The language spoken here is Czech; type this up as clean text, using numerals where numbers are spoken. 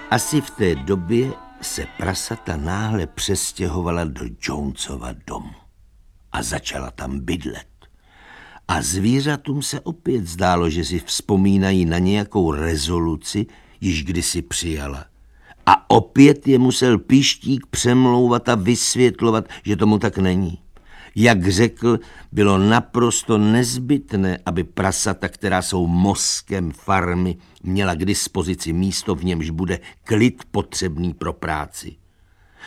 Asi v té době se prasata náhle přestěhovala do Jonesova domu a začala tam bydlet. A zvířatům se opět zdálo, že si vzpomínají na nějakou rezoluci, již kdysi přijala. A opět je musel Pištík přemlouvat a vysvětlovat, že tomu tak není. Jak řekl, bylo naprosto nezbytné, aby prasata, která jsou mozkem farmy, měla k dispozici místo, v němž bude klid potřebný pro práci.